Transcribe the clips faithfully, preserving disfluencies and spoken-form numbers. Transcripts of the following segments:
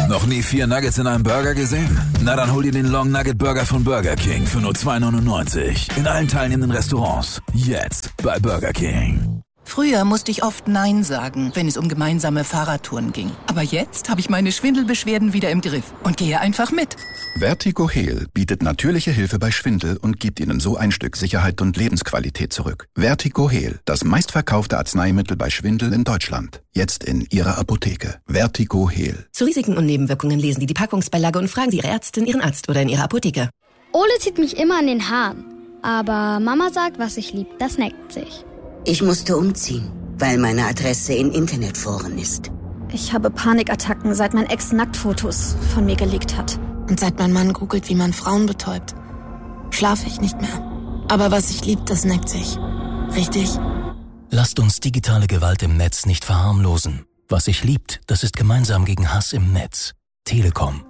Noch nie vier Nuggets in einem Burger gesehen? Na dann hol dir den Long Nugget Burger von Burger King für nur zwei neunundneunzig. In allen teilnehmenden Restaurants. Jetzt bei Burger King. Früher musste ich oft Nein sagen, wenn es um gemeinsame Fahrradtouren ging. Aber jetzt habe ich meine Schwindelbeschwerden wieder im Griff und gehe einfach mit. Vertigo Heal bietet natürliche Hilfe bei Schwindel und gibt Ihnen so ein Stück Sicherheit und Lebensqualität zurück. Vertigo Heal, das meistverkaufte Arzneimittel bei Schwindel in Deutschland. Jetzt in Ihrer Apotheke. Vertigo Heal. Zu Risiken und Nebenwirkungen lesen Sie die Packungsbeilage und fragen Sie Ihre Ärztin, Ihren Arzt oder in Ihrer Apotheke. Ole zieht mich immer an den Haaren. Aber Mama sagt, was ich lieb, das neckt sich. Ich musste umziehen, weil meine Adresse in Internetforen ist. Ich habe Panikattacken, seit mein Ex Nacktfotos von mir geleakt hat. Und seit mein Mann googelt, wie man Frauen betäubt, schlafe ich nicht mehr. Aber was ich lieb, das neckt sich. Richtig? Lasst uns digitale Gewalt im Netz nicht verharmlosen. Was sich liebt, das ist gemeinsam gegen Hass im Netz. Telekom.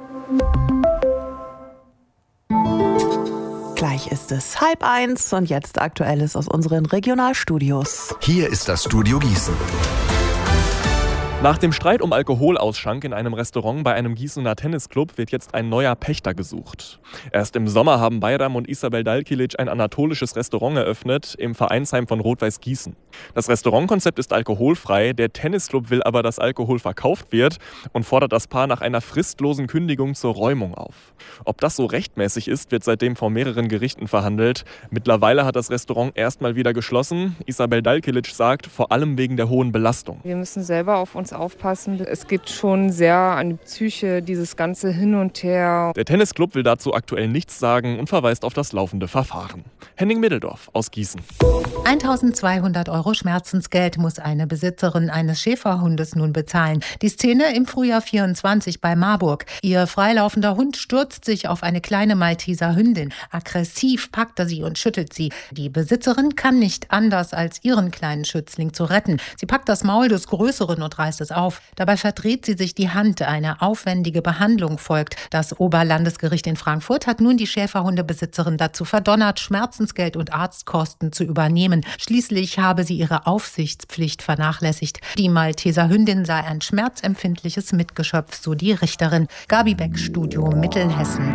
Gleich ist es halb eins und jetzt Aktuelles aus unseren Regionalstudios. Hier ist das Studio Gießen. Nach dem Streit um Alkoholausschank in einem Restaurant bei einem Gießener Tennisclub wird jetzt ein neuer Pächter gesucht. Erst im Sommer haben Bayram und Isabel Dalkilic ein anatolisches Restaurant eröffnet im Vereinsheim von Rot-Weiß Gießen. Das Restaurantkonzept ist alkoholfrei, der Tennisclub will aber, dass Alkohol verkauft wird und fordert das Paar nach einer fristlosen Kündigung zur Räumung auf. Ob das so rechtmäßig ist, wird seitdem vor mehreren Gerichten verhandelt. Mittlerweile hat das Restaurant erstmal wieder geschlossen. Isabel Dalkilic sagt, vor allem wegen der hohen Belastung. Wir müssen selber auf uns aufpassen. Es geht schon sehr an die Psyche, dieses ganze Hin und Her. Der Tennisclub will dazu aktuell nichts sagen und verweist auf das laufende Verfahren. Henning Middeldorf aus Gießen. eintausendzweihundert Euro Schmerzensgeld muss eine Besitzerin eines Schäferhundes nun bezahlen. Die Szene im Frühjahr vierundzwanzig bei Marburg. Ihr freilaufender Hund stürzt sich auf eine kleine Malteser Hündin. Aggressiv packt er sie und schüttelt sie. Die Besitzerin kann nicht anders, als ihren kleinen Schützling zu retten. Sie packt das Maul des Größeren und reißt es auf. Dabei verdreht sie sich die Hand. Eine aufwendige Behandlung folgt. Das Oberlandesgericht in Frankfurt hat nun die Schäferhundebesitzerin dazu verdonnert, Schmerzensgeld und Arztkosten zu übernehmen. Schließlich habe sie ihre Aufsichtspflicht vernachlässigt. Die Malteser Hündin sei ein schmerzempfindliches Mitgeschöpf, so die Richterin. Gabi Beck, Studio Mittelhessen.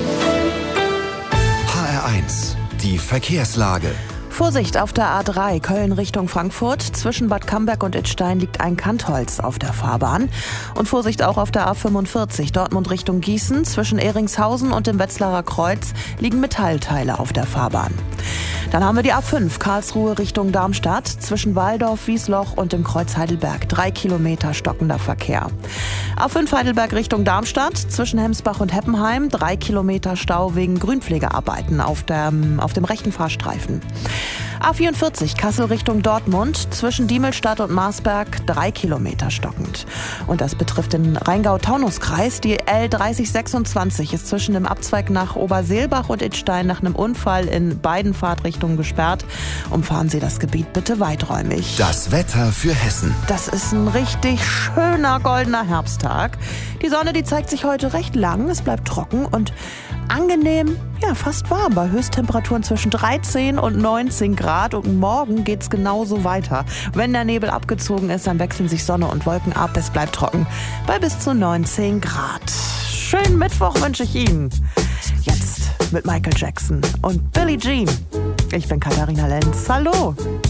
H R eins, die Verkehrslage. Vorsicht auf der A drei Köln Richtung Frankfurt. Zwischen Bad Camberg und Idstein liegt ein Kantholz auf der Fahrbahn. Und Vorsicht auch auf der A fünfundvierzig Dortmund Richtung Gießen. Zwischen Ehringshausen und dem Wetzlarer Kreuz liegen Metallteile auf der Fahrbahn. Dann haben wir die A fünf Karlsruhe Richtung Darmstadt. Zwischen Waldorf, Wiesloch und dem Kreuz Heidelberg. Drei Kilometer stockender Verkehr. A fünf Heidelberg Richtung Darmstadt. Zwischen Hemsbach und Heppenheim. Drei Kilometer Stau wegen Grünpflegearbeiten auf dem, auf dem rechten Fahrstreifen. A vierundvierzig Kassel Richtung Dortmund, zwischen Diemelstadt und Marsberg drei Kilometer stockend. Und das betrifft den Rheingau-Taunus-Kreis. Die L dreißig sechsundzwanzig ist zwischen dem Abzweig nach Oberseelbach und Idstein nach einem Unfall in beiden Fahrtrichtungen gesperrt. Umfahren Sie das Gebiet bitte weiträumig. Das Wetter für Hessen. Das ist ein richtig schöner goldener Herbsttag. Die Sonne, die zeigt sich heute recht lang. Es bleibt trocken und angenehm, ja, fast warm bei Höchsttemperaturen zwischen dreizehn und neunzehn Grad. Und morgen geht's genauso weiter. Wenn der Nebel abgezogen ist, dann wechseln sich Sonne und Wolken ab. Es bleibt trocken bei bis zu neunzehn Grad. Schönen Mittwoch wünsche ich Ihnen. Jetzt mit Michael Jackson und Billie Jean. Ich bin Katharina Lenz. Hallo.